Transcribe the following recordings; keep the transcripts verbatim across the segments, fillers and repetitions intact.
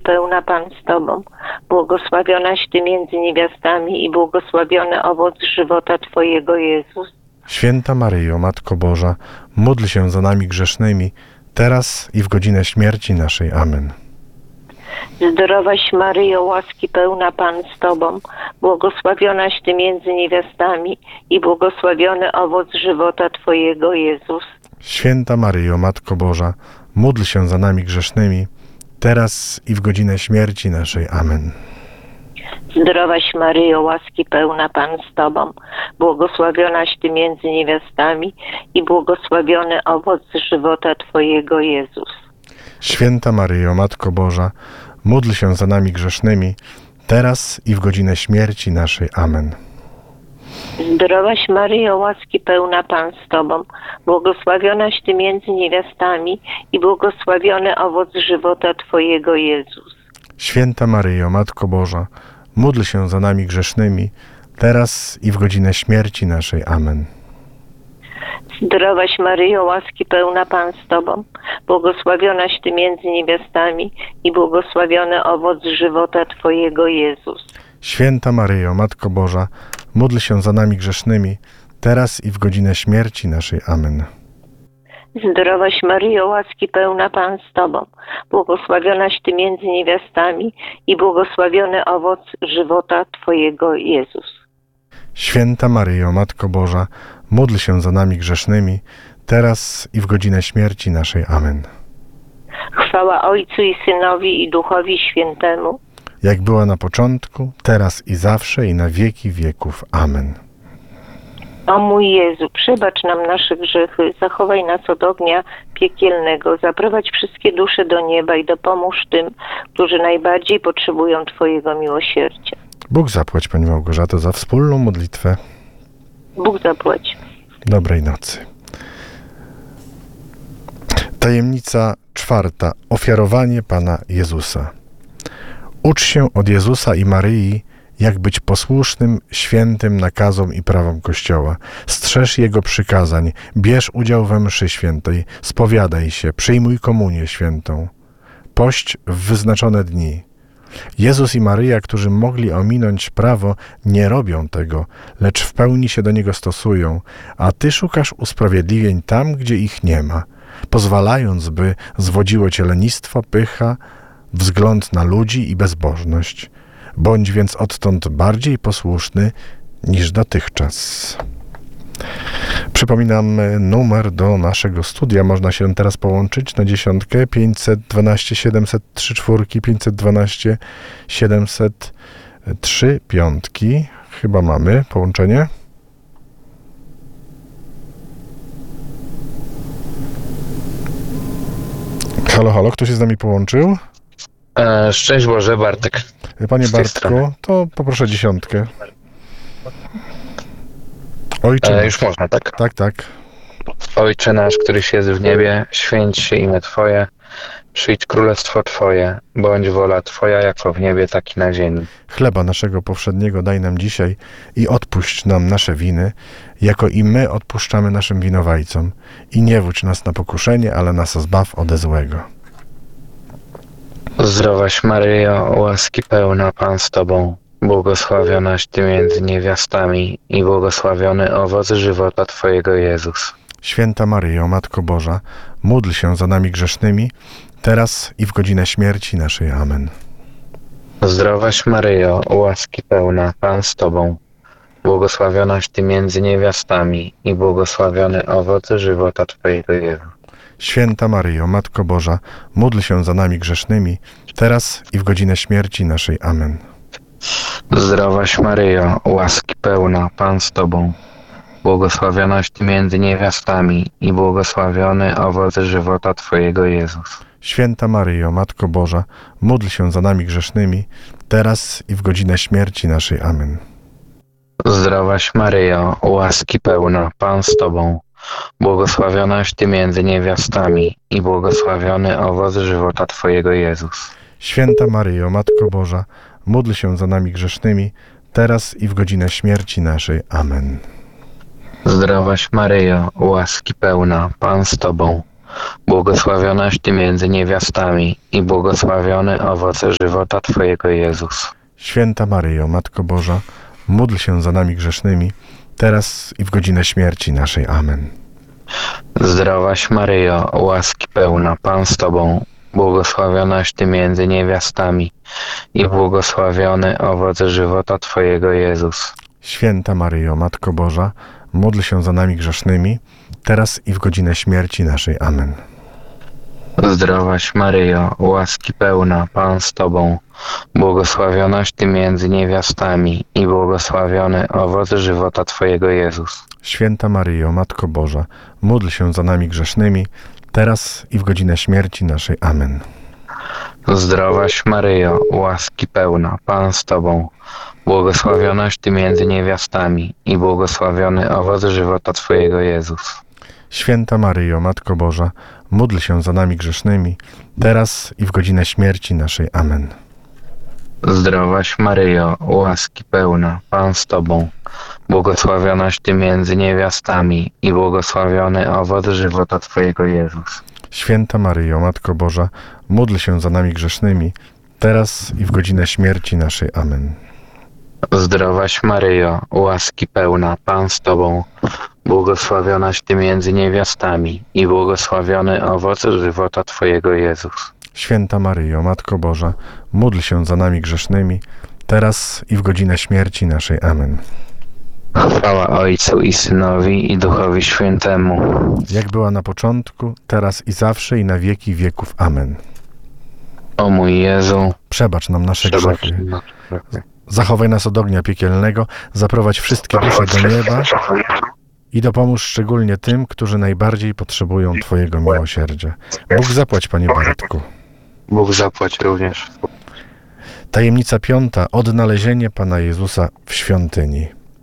pełna Pan z Tobą, błogosławionaś Ty między niewiastami i błogosławiony owoc żywota Twojego, Jezus. Święta Maryjo, Matko Boża, módl się za nami grzesznymi, teraz i w godzinę śmierci naszej. Amen. Zdrowaś Maryjo, łaski pełna Pan z Tobą, błogosławionaś Ty między niewiastami i błogosławiony owoc żywota Twojego, Jezus. Święta Maryjo, Matko Boża, módl się za nami grzesznymi, teraz i w godzinę śmierci naszej. Amen. Zdrowaś Maryjo, łaski pełna Pan z Tobą, błogosławionaś Ty między niewiastami i błogosławiony owoc żywota Twojego, Jezus. Święta Maryjo, Matko Boża, módl się za nami grzesznymi, teraz i w godzinę śmierci naszej. Amen. Zdrowaś Maryjo, łaski pełna Pan z Tobą, błogosławionaś Ty między niewiastami i błogosławiony owoc żywota Twojego, Jezus. Święta Maryjo, Matko Boża, módl się za nami grzesznymi, teraz i w godzinę śmierci naszej. Amen. Zdrowaś Maryjo, łaski pełna Pan z Tobą, błogosławionaś Ty między niewiastami i błogosławiony owoc żywota Twojego, Jezus. Święta Maryjo, Matko Boża, módl się za nami grzesznymi, teraz i w godzinę śmierci naszej. Amen. Zdrowaś Maryjo, łaski pełna Pan z Tobą, błogosławionaś Ty między niewiastami i błogosławiony owoc żywota Twojego, Jezus. Święta Maryjo, Matko Boża, módl się za nami grzesznymi, teraz i w godzinę śmierci naszej. Amen. Chwała Ojcu i Synowi i Duchowi Świętemu, jak była na początku, teraz i zawsze i na wieki wieków. Amen. O mój Jezu, przebacz nam nasze grzechy, zachowaj nas od ognia piekielnego, zaprowadź wszystkie dusze do nieba i dopomóż tym, którzy najbardziej potrzebują Twojego miłosierdzia. Bóg zapłać, Pani Małgorzato, za wspólną modlitwę. Bóg zapłać. Dobrej nocy. Tajemnica czwarta. Ofiarowanie Pana Jezusa. Ucz się od Jezusa i Maryi, jak być posłusznym, świętym nakazom i prawom Kościoła. Strzeż Jego przykazań, bierz udział we mszy świętej, spowiadaj się, przyjmuj komunię świętą. Pość w wyznaczone dni. Jezus i Maryja, którzy mogli ominąć prawo, nie robią tego, lecz w pełni się do niego stosują, a Ty szukasz usprawiedliwień tam, gdzie ich nie ma, pozwalając, by zwodziło Cię lenistwo, pycha, wzgląd na ludzi i bezbożność. Bądź więc odtąd bardziej posłuszny niż dotychczas. Przypominam numer do naszego studia. Można się teraz połączyć na dziesiątkę pięćset dwanaście siedemset trzy czwórki, pięćset dwanaście siedemset trzy piątki. Chyba mamy połączenie. Halo, halo, kto się z nami połączył? E, szczęść Boże, Bartek. Panie Bartku, to poproszę dziesiątkę. Ojcze. E, już można, tak? Tak, tak. Ojcze nasz, któryś jest w niebie, święć się imię Twoje, przyjdź królestwo Twoje, bądź wola Twoja jako w niebie, tak i na ziemi. Chleba naszego powszedniego daj nam dzisiaj i odpuść nam nasze winy, jako i my odpuszczamy naszym winowajcom. I nie wódź nas na pokuszenie, ale nas zbaw ode złego. Zdrowaś Maryjo, łaski pełna, Pan z Tobą, błogosławionaś Ty między niewiastami i błogosławiony owoc żywota Twojego, Jezus. Święta Maryjo, Matko Boża, módl się za nami grzesznymi, teraz i w godzinę śmierci naszej. Amen. Zdrowaś Maryjo, łaski pełna, Pan z Tobą, błogosławionaś Ty między niewiastami i błogosławiony owoc żywota Twojego, Jezus. Święta Maryjo, Matko Boża, módl się za nami grzesznymi, teraz i w godzinę śmierci naszej. Amen. Zdrowaś Maryjo, łaski pełna, Pan z Tobą, błogosławionaś Ty między niewiastami i błogosławiony owoc żywota Twojego, Jezus. Święta Maryjo, Matko Boża, módl się za nami grzesznymi, teraz i w godzinę śmierci naszej. Amen. Zdrowaś Maryjo, łaski pełna, Pan z Tobą, błogosławionaś Ty między niewiastami i błogosławiony owoc żywota Twojego, Jezus. Święta Maryjo, Matko Boża, módl się za nami grzesznymi, teraz i w godzinę śmierci naszej. Amen. Zdrowaś Maryjo, łaski pełna, Pan z Tobą, błogosławionaś Ty między niewiastami i błogosławiony owoc żywota Twojego Jezus. Święta Maryjo, Matko Boża, módl się za nami grzesznymi, teraz i w godzinę śmierci naszej. Amen. Zdrowaś Maryjo, łaski pełna, Pan z Tobą, błogosławionaś Ty między niewiastami i błogosławiony owoc żywota Twojego Jezus. Święta Maryjo, Matko Boża, módl się za nami grzesznymi, teraz i w godzinę śmierci naszej. Amen. Zdrowaś Maryjo, łaski pełna, Pan z Tobą, błogosławionaś Ty między niewiastami i błogosławiony owoc żywota Twojego Jezus. Święta Maryjo, Matko Boża, módl się za nami grzesznymi, teraz i w godzinę śmierci naszej. Amen. Zdrowaś Maryjo, łaski pełna, Pan z Tobą, błogosławionaś Ty między niewiastami i błogosławiony owoc żywota Twojego Jezus. Święta Maryjo, Matko Boża, módl się za nami grzesznymi, teraz i w godzinę śmierci naszej. Amen. Zdrowaś Maryjo, łaski pełna, Pan z Tobą, błogosławionaś Ty między niewiastami i błogosławiony owoc żywota Twojego Jezus. Święta Maryjo, Matko Boża, módl się za nami grzesznymi, teraz i w godzinę śmierci naszej. Amen. Zdrowaś Maryjo, łaski pełna, Pan z Tobą, błogosławionaś Ty między niewiastami i błogosławiony owoc żywota Twojego Jezus. Święta Maryjo, Matko Boża, módl się za nami grzesznymi, teraz i w godzinę śmierci naszej. Amen. Chwała Ojcu i Synowi i Duchowi Świętemu. Jak była na początku, teraz i zawsze i na wieki wieków. Amen. O mój Jezu, Przebacz nam nasze przebacz grzechy. nam grzechy. Zachowaj nas od ognia piekielnego, zaprowadź wszystkie dusze do nieba i dopomóż szczególnie tym, którzy najbardziej potrzebują Twojego miłosierdzia. Bóg zapłać, Panie Bartku. Bóg zapłać również. Tajemnica piąta. Odnalezienie Pana Jezusa w świątyni.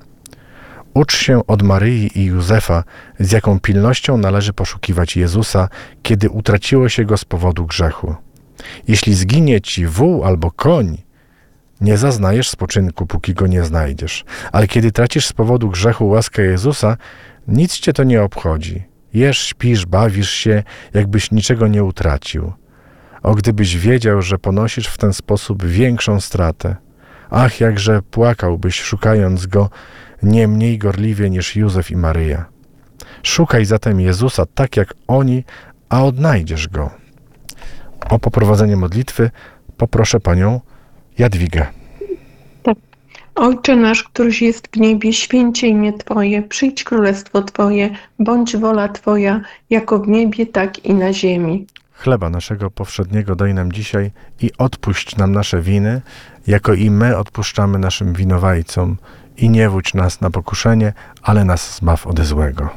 Ucz się od Maryi i Józefa, z jaką pilnością należy poszukiwać Jezusa, kiedy utraciło się Go z powodu grzechu. Jeśli zginie Ci wół albo koń, nie zaznajesz spoczynku, póki Go nie znajdziesz. Ale kiedy tracisz z powodu grzechu łaskę Jezusa, nic Cię to nie obchodzi. Jesz, śpisz, bawisz się, jakbyś niczego nie utracił. O, gdybyś wiedział, że ponosisz w ten sposób większą stratę. Ach, jakże płakałbyś, szukając Go nie mniej gorliwie niż Józef i Maryja. Szukaj zatem Jezusa tak jak oni, a odnajdziesz Go. O poprowadzenie modlitwy poproszę Panią Jadwigę. Ojcze nasz, któryś jest w niebie, święcie imię Twoje, przyjdź królestwo Twoje, bądź wola Twoja, jako w niebie, tak i na ziemi. Chleba naszego powszedniego daj nam dzisiaj i odpuść nam nasze winy, jako i my odpuszczamy naszym winowajcom. I nie wódź nas na pokuszenie, ale nas zbaw ode złego.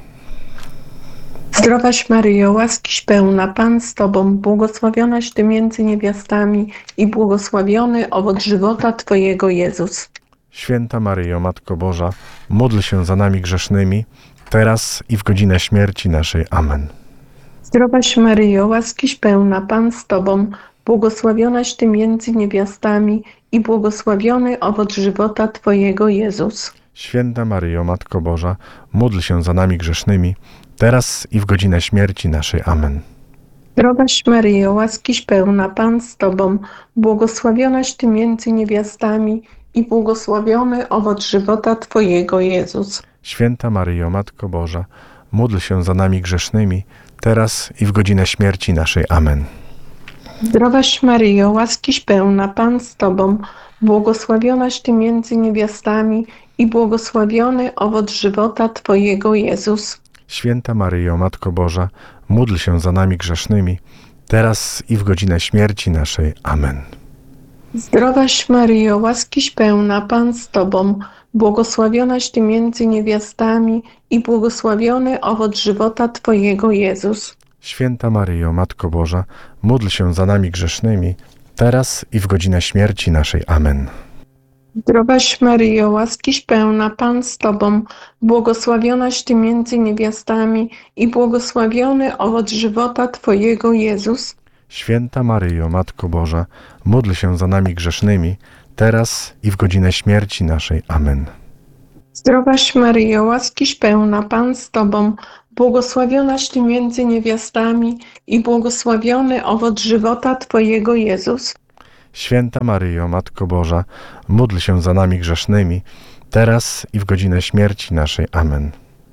Zdrowaś Maryjo, łaskiś pełna, Pan z Tobą, błogosławionaś Ty między niewiastami i błogosławiony owoc żywota Twojego Jezus. Święta Maryjo, Matko Boża, módl się za nami grzesznymi, teraz i w godzinę śmierci naszej. Amen. Zdrowaś Maryjo, łaskiś pełna, Pan z Tobą, błogosławionaś Ty między niewiastami i błogosławiony owoc żywota Twojego Jezus. Święta Maryjo, Matko Boża, módl się za nami grzesznymi, teraz i w godzinę śmierci naszej. Amen. Zdrowaś Maryjo, łaskiś pełna, Pan z Tobą, błogosławionaś Ty między niewiastami i błogosławiony owoc żywota Twojego Jezus. Święta Maryjo, Matko Boża, módl się za nami grzesznymi, teraz i w godzinę śmierci naszej. Amen. Zdrowaś Maryjo, łaskiś pełna, Pan z Tobą, błogosławionaś Ty między niewiastami i błogosławiony owoc żywota Twojego Jezus. Święta Maryjo, Matko Boża, módl się za nami grzesznymi, teraz i w godzinę śmierci naszej. Amen. Zdrowaś Maryjo, łaskiś pełna, Pan z Tobą, błogosławionaś Ty między niewiastami i błogosławiony owoc żywota Twojego Jezus. Święta Maryjo, Matko Boża, módl się za nami grzesznymi, teraz i w godzinę śmierci naszej. Amen. Zdrowaś Maryjo, łaskiś pełna, Pan z Tobą, błogosławionaś Ty między niewiastami i błogosławiony owoc żywota Twojego Jezus. Święta Maryjo, Matko Boża, módl się za nami grzesznymi, teraz i w godzinę śmierci naszej. Amen. Zdrowaś Maryjo, łaskiś pełna, Pan z Tobą, błogosławionaś Ty między niewiastami i błogosławiony owoc żywota Twojego Jezus. Święta Maryjo, Matko Boża, módl się za nami grzesznymi, teraz i w godzinę śmierci naszej. Amen.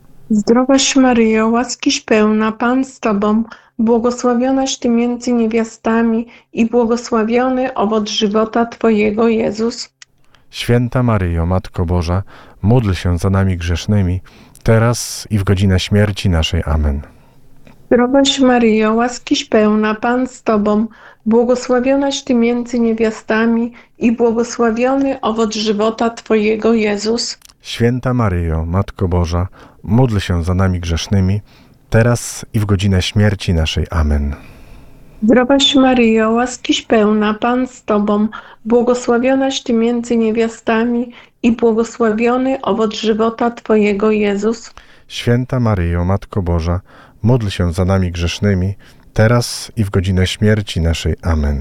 Zdrowaś Maryjo, łaskiś pełna, Pan z Tobą, błogosławionaś Ty między niewiastami i błogosławiony owoc żywota Twojego Jezus. Święta Maryjo, Matko Boża, módl się za nami grzesznymi, teraz i w godzinę śmierci naszej. Amen. Zdrowaś Maryjo, łaskiś pełna, Pan z Tobą, błogosławionaś Ty między niewiastami i błogosławiony owoc żywota Twojego Jezus. Święta Maryjo, Matko Boża, módl się za nami grzesznymi, teraz i w godzinę śmierci naszej. Amen. Zdrowaś Maryjo, łaskiś pełna, Pan z Tobą, błogosławionaś Ty między niewiastami i błogosławiony owoc żywota Twojego Jezus. Święta Maryjo, Matko Boża, módl się za nami grzesznymi, teraz i w godzinę śmierci naszej. Amen.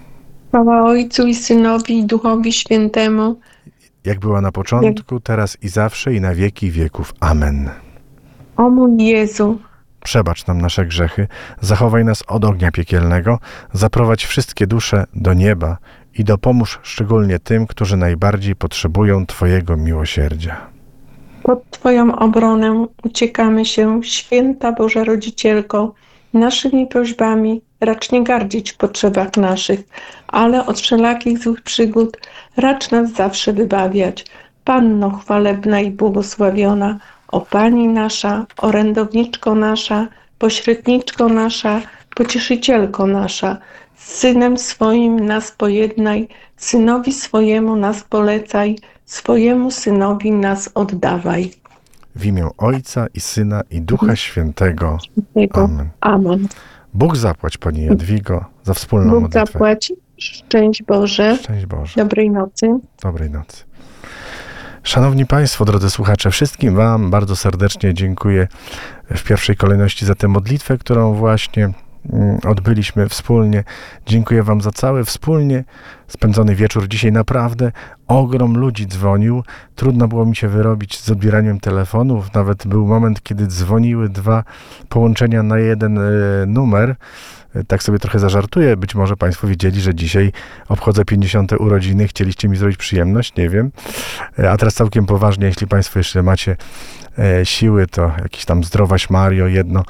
Chwała Ojcu i Synowi i Duchowi Świętemu, Jak była na początku, teraz i zawsze, i na wieki wieków. Amen. o mój Jezu. Przebacz nam nasze grzechy, zachowaj nas od ognia piekielnego, zaprowadź wszystkie dusze do nieba i dopomóż szczególnie tym, którzy najbardziej potrzebują Twojego miłosierdzia. Pod Twoją obronę uciekamy się, Święta Boża Rodzicielko. Naszymi prośbami racz nie gardzić w potrzebach naszych, ale od wszelakich złych przygód racz nas zawsze wybawiać. Panno chwalebna i błogosławiona, o Pani nasza, orędowniczko nasza, pośredniczko nasza, pocieszycielko nasza, z Synem swoim nas pojednaj, Synowi swojemu nas polecaj, swojemu Synowi nas oddawaj. W imię Ojca i Syna i Ducha Świętego. Jego. Amen. Amen. Bóg zapłać, Pani Jadwigo, za wspólną Bóg modlitwę. zapłać. Szczęść Boże. Szczęść Boże. Dobrej nocy. Dobrej nocy. Szanowni Państwo, drodzy słuchacze, wszystkim Wam bardzo serdecznie dziękuję w pierwszej kolejności za tę modlitwę, którą właśnie mm, odbyliśmy wspólnie. Dziękuję Wam za cały wspólnie spędzony wieczór. Dzisiaj naprawdę ogrom ludzi dzwonił. Trudno było mi się wyrobić z odbieraniem telefonów. Nawet był moment, kiedy dzwoniły dwa połączenia na jeden y, numer. Tak sobie trochę zażartuję. Być może Państwo wiedzieli, że dzisiaj obchodzę pięćdziesiąte urodziny. Chcieliście mi zrobić przyjemność, nie wiem. A teraz całkiem poważnie, jeśli Państwo jeszcze macie e, siły, to jakiś tam zdrowaś Mario, jedno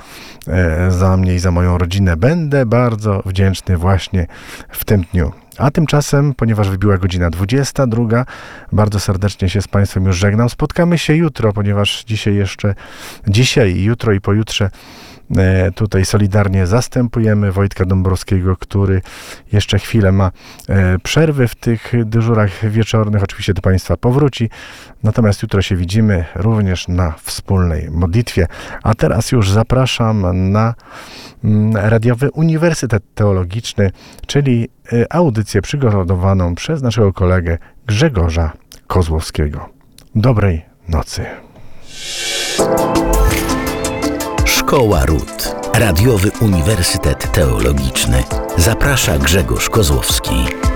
e, za mnie i za moją rodzinę. Będę bardzo wdzięczny właśnie w tym dniu. A tymczasem, ponieważ wybiła godzina dwudziesta druga, bardzo serdecznie się z Państwem już żegnam. Spotkamy się jutro, ponieważ dzisiaj jeszcze, dzisiaj, jutro i pojutrze tutaj solidarnie zastępujemy Wojtka Dąbrowskiego, który jeszcze chwilę ma przerwy w tych dyżurach wieczornych. Oczywiście do Państwa powróci. Natomiast jutro się widzimy również na wspólnej modlitwie. A teraz już zapraszam na radiowy Uniwersytet Teologiczny, czyli audycję przygotowaną przez naszego kolegę Grzegorza Kozłowskiego. Dobrej nocy. Szkoła Ród. Radiowy Uniwersytet Teologiczny. Zaprasza Grzegorz Kozłowski.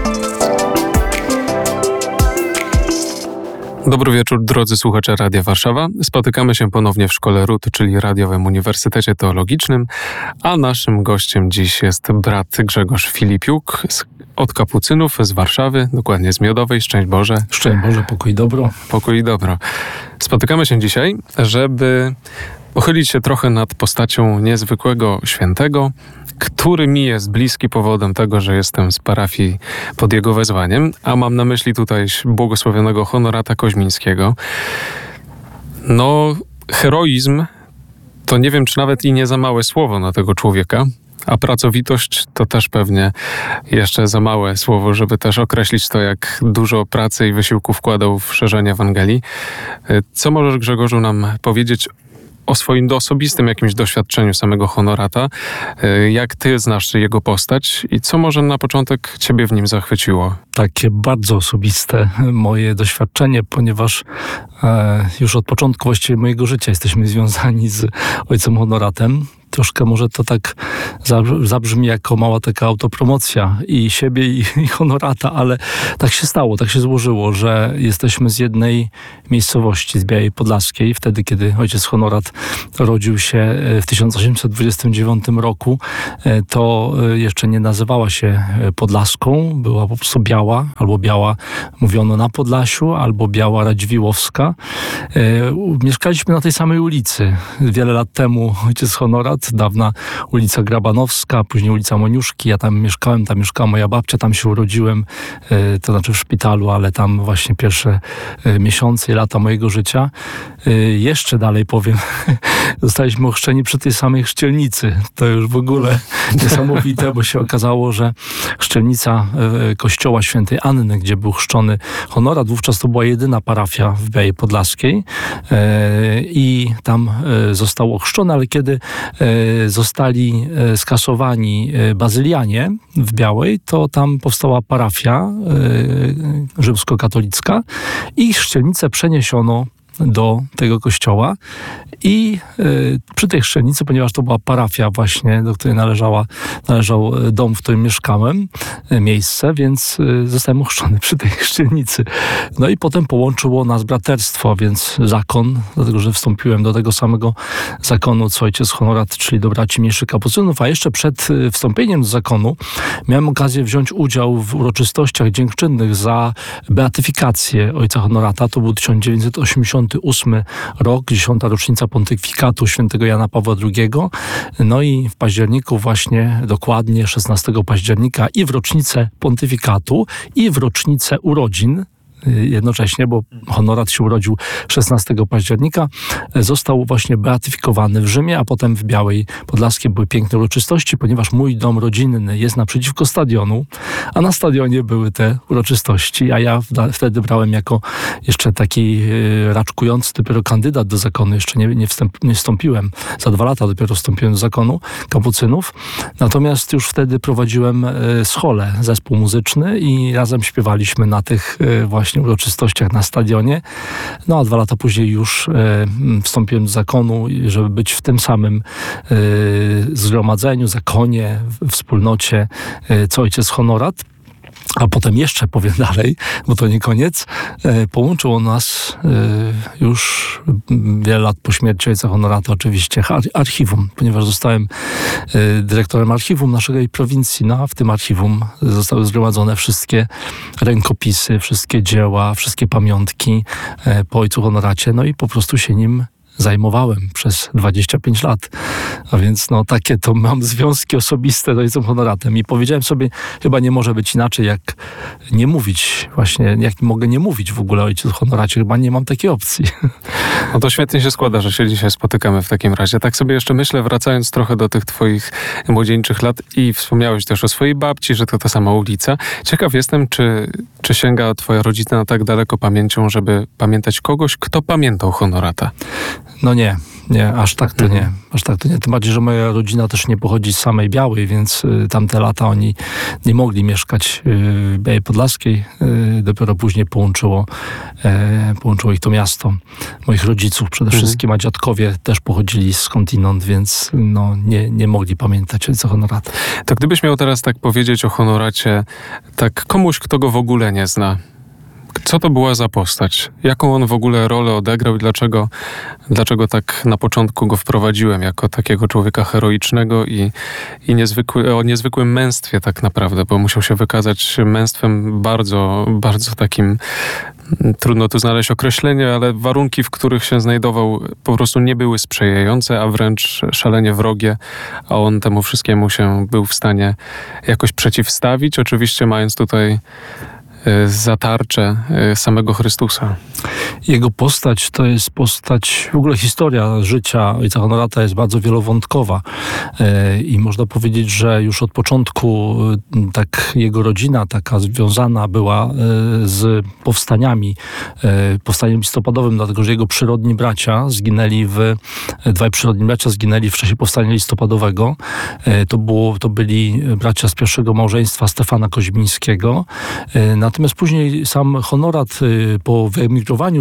Dobry wieczór, drodzy słuchacze Radia Warszawa. Spotykamy się ponownie w Szkole Ród, czyli Radiowym Uniwersytecie Teologicznym, a naszym gościem dziś jest brat Grzegorz Filipiuk z, od Kapucynów z Warszawy, dokładnie z Miodowej. Szczęść Boże. Szczęść Boże, pokój i dobro. Pokój i dobro. Spotykamy się dzisiaj, żeby pochylić się trochę nad postacią niezwykłego świętego, który mi jest bliski powodem tego, że jestem z parafii pod jego wezwaniem, a mam na myśli tutaj błogosławionego Honorata Koźmińskiego. No, heroizm to nie wiem, czy nawet i nie za małe słowo na tego człowieka, a pracowitość to też pewnie jeszcze za małe słowo, żeby też określić to, jak dużo pracy i wysiłku wkładał w szerzenie Ewangelii. Co możesz, Grzegorzu, nam powiedzieć o swoim osobistym jakimś doświadczeniu samego Honorata? Jak ty znasz jego postać i co może na początek ciebie w nim zachwyciło? Takie bardzo osobiste moje doświadczenie, ponieważ e, już od początku właściwie mojego życia jesteśmy związani z ojcem Honoratem. troszkę może to tak zabrzmi jako mała taka autopromocja i siebie, i, i Honorata, ale tak się stało, tak się złożyło, że jesteśmy z jednej miejscowości, z Białej Podlaskiej, wtedy, kiedy ojciec Honorat rodził się w tysiąc osiemset dwudziestym dziewiątym roku, to jeszcze nie nazywała się Podlaską, była po prostu Biała, albo Biała mówiono na Podlasiu, albo Biała Radziwiłłowska. Mieszkaliśmy na tej samej ulicy. Wiele lat temu ojciec Honorat, dawna ulica Grabanowska, później ulica Moniuszki, ja tam mieszkałem, tam mieszkała moja babcia, tam się urodziłem, to znaczy w szpitalu, ale tam właśnie pierwsze miesiące i lata mojego życia. Jeszcze dalej powiem, zostaliśmy ochrzczeni przy tej samej chrzcielnicy. To już w ogóle niesamowite, bo się okazało, że chrzcielnica kościoła świętej Anny, gdzie był chrzczony Honorat, wówczas to była jedyna parafia w Białej Podlaskiej i tam został ochrzczony, ale kiedy zostali skasowani bazylianie w Białej, to tam powstała parafia rzymskokatolicka i chrzcielnicę przeniesiono do tego kościoła i y, przy tej chrzcielnicy, ponieważ to była parafia właśnie, do której należała, należał dom, w którym mieszkałem, y, miejsce, więc y, zostałem ochrzczony przy tej chrzcielnicy. No i potem połączyło nas braterstwo, więc zakon, dlatego że wstąpiłem do tego samego zakonu, co ojciec Honorat, czyli do braci mniejszych kapucynów, a jeszcze przed y, wstąpieniem do zakonu miałem okazję wziąć udział w uroczystościach dziękczynnych za beatyfikację ojca Honorata. To był tysiąc dziewięćset osiemdziesiąty ósmy rok, dziesiąta rocznica pontyfikatu świętego Jana Pawła drugiego. No i w październiku właśnie, dokładnie szesnastego października i w rocznicę pontyfikatu, i w rocznicę urodzin, jednocześnie, bo Honorat się urodził szesnastego października, został właśnie beatyfikowany w Rzymie, a potem w Białej Podlaskiej były piękne uroczystości, ponieważ mój dom rodzinny jest naprzeciwko stadionu, a na stadionie były te uroczystości, a ja wtedy brałem jako jeszcze taki raczkujący dopiero kandydat do zakonu, jeszcze nie, nie, wstęp, nie wstąpiłem, za dwa lata dopiero wstąpiłem do zakonu kapucynów, natomiast już wtedy prowadziłem scholę, zespół muzyczny i razem śpiewaliśmy na tych właśnie uroczystościach na stadionie. No a dwa lata później już e, wstąpiłem do zakonu, żeby być w tym samym e, zgromadzeniu, zakonie, w wspólnocie, e, co ojciec Honorat. A potem jeszcze powiem dalej, bo to nie koniec, e, połączyło nas e, już wiele lat po śmierci ojca Honorata oczywiście archiwum, ponieważ zostałem e, dyrektorem archiwum naszej prowincji, no a w tym archiwum zostały zgromadzone wszystkie rękopisy, wszystkie dzieła, wszystkie pamiątki e, po ojcu Honoracie, no i po prostu się nim zajmowałem przez dwadzieścia pięć lat. A więc no takie to mam związki osobiste z ojcem Honoratem i powiedziałem sobie, chyba nie może być inaczej, jak nie mówić właśnie, jak mogę nie mówić w ogóle o ojcu Honoracie, chyba nie mam takiej opcji. No to świetnie się składa, że się dzisiaj spotykamy w takim razie. Tak sobie jeszcze myślę, wracając trochę do tych twoich młodzieńczych lat i wspomniałeś też o swojej babci, że to ta sama ulica. Ciekaw jestem, czy, czy sięga twoja rodzina tak daleko pamięcią, żeby pamiętać kogoś, kto pamiętał Honorata? No nie, nie, aż tak to nie. Aż tak to nie. Tym bardziej, że moja rodzina też nie pochodzi z samej Białej, więc y, tamte lata oni nie mogli mieszkać y, w Białej Podlaskiej. Y, dopiero później połączyło, y, połączyło ich to miasto. Moich rodziców przede Mhm. wszystkim, a dziadkowie też pochodzili skądinąd, więc no, nie, nie mogli pamiętać ojca Honorata. To gdybyś miał teraz tak powiedzieć o Honoracie, tak komuś, kto go w ogóle nie zna, co to była za postać? Jaką on w ogóle rolę odegrał i dlaczego, dlaczego tak na początku go wprowadziłem jako takiego człowieka heroicznego i, i niezwykły, o niezwykłym męstwie tak naprawdę, bo musiał się wykazać męstwem bardzo, bardzo takim, trudno tu znaleźć określenie, ale warunki, w których się znajdował, po prostu nie były sprzyjające, a wręcz szalenie wrogie, a on temu wszystkiemu się był w stanie jakoś przeciwstawić, oczywiście mając tutaj zatarcze samego Chrystusa. Jego postać to jest postać, w ogóle historia życia ojca Honorata jest bardzo wielowątkowa e, i można powiedzieć, że już od początku e, tak jego rodzina taka związana była e, z powstaniami, e, powstaniem listopadowym, dlatego że jego przyrodni bracia zginęli w, e, dwaj przyrodni bracia zginęli w czasie powstania listopadowego. E, to, było, to byli bracia z pierwszego małżeństwa Stefana Koźmińskiego. E, Natomiast później sam Honorat po wyemigrowaniu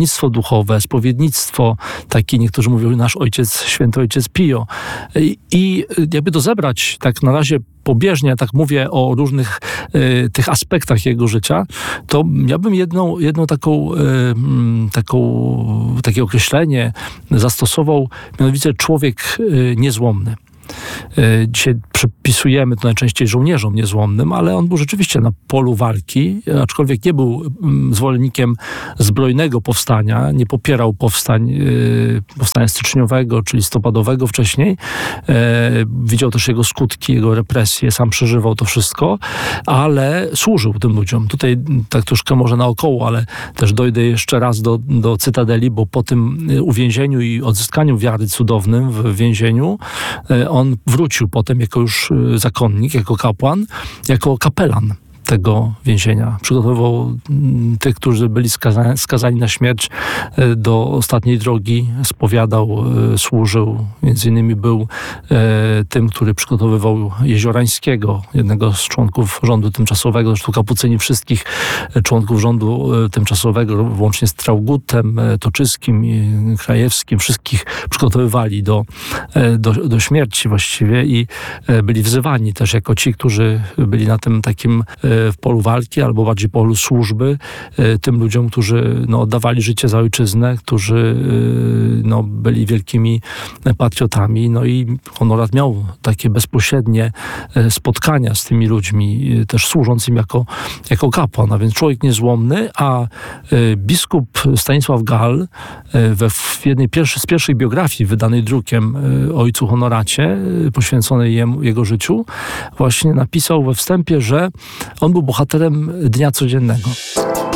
kierownictwo duchowe, spowiednictwo, taki niektórzy mówią nasz ojciec, święty ojciec Pio. I, i jakby to zebrać tak na razie pobieżnie, tak mówię o różnych y, tych aspektach jego życia, to ja bym jedną, jedną taką, y, taką, takie określenie zastosował, mianowicie człowiek y, niezłomny. Dzisiaj przypisujemy to najczęściej żołnierzom niezłomnym, ale on był rzeczywiście na polu walki, aczkolwiek nie był zwolennikiem zbrojnego powstania, nie popierał powstań, powstania styczniowego czy listopadowego wcześniej. Widział też jego skutki, jego represje, sam przeżywał to wszystko, ale służył tym ludziom. Tutaj tak troszkę może naokoło, ale też dojdę jeszcze raz do, do Cytadeli, bo po tym uwięzieniu i odzyskaniu wiary cudownym w więzieniu on wrócił potem jako już zakonnik, jako kapłan, jako kapelan tego więzienia. Przygotowywał tych, którzy byli skazani, skazani na śmierć do ostatniej drogi, spowiadał, służył. Między innymi był tym, który przygotowywał Jeziorańskiego, jednego z członków rządu tymczasowego, zresztą kapucyni wszystkich członków rządu tymczasowego, włącznie z Traugutem, Toczyskim, Krajewskim, wszystkich przygotowywali do, do, do śmierci właściwie i byli wzywani też jako ci, którzy byli na tym takim w polu walki, albo bardziej polu służby tym ludziom, którzy no, oddawali życie za ojczyznę, którzy no, byli wielkimi patriotami. No i Honorat miał takie bezpośrednie spotkania z tymi ludźmi, też służąc im jako, jako kapłan, a więc człowiek niezłomny, a biskup Stanisław Gal we, w jednej pierwszej, z pierwszej biografii wydanej drukiem o ojcu Honoracie, poświęconej jemu, jego życiu, właśnie napisał we wstępie, że on był bohaterem dnia codziennego.